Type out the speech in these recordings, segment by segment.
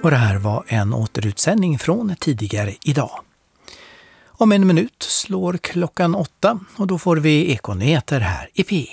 Och det här var en återutsändning från tidigare idag. Om en minut slår klockan 8 och då får vi Ekonyheter här i P1.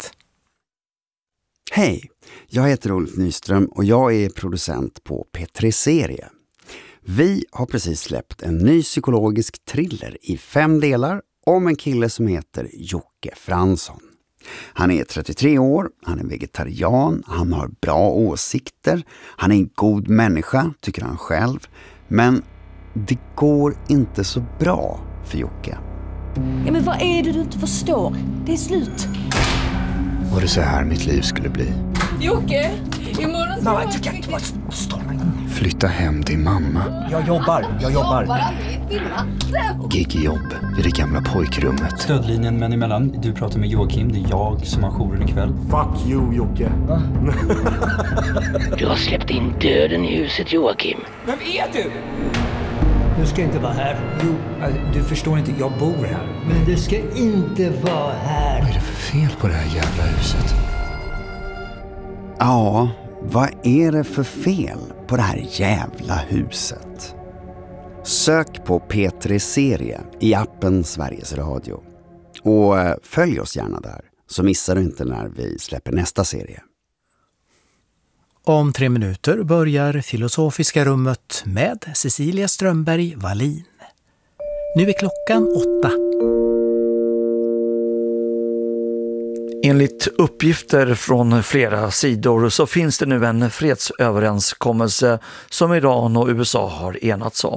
Hej, jag heter Ulf Nyström och jag är producent på P3 Serie. Vi har precis släppt en ny psykologisk thriller i 5 delar om en kille som heter Jocke Fransson. Han är 33 år, han är vegetarian, han har bra åsikter, han är en god människa, tycker han själv. Men det går inte så bra för Jocke. Ja, men vad är det du inte förstår? Det är slut. Var det så här mitt liv skulle bli? Jocke, imorgon ska Mamma, jag kan inte stå mig. Flytta hem till mamma. Jag jobbar. Gigjobb i det gamla pojkrummet. Stödlinjen men emellan. Du pratar med Joakim, det är jag som har jouren ikväll. Fuck you, Jocke. Du har släppt in döden i huset, Joakim. Vem är du? Du ska inte vara här. Jo, du förstår inte, jag bor här. Men du ska inte vara här. Vad är det för fel på det här jävla huset? Ja, vad är det för fel på det här jävla huset? Sök på P3 Serie i appen Sveriges Radio. Och följ oss gärna där, så missar du inte när vi släpper nästa serie. Om 3 minuter börjar Filosofiska rummet med Cecilia Strömberg Wallin. Nu är klockan 8. Enligt uppgifter från flera sidor så finns det nu en fredsöverenskommelse som Iran och USA har enats om.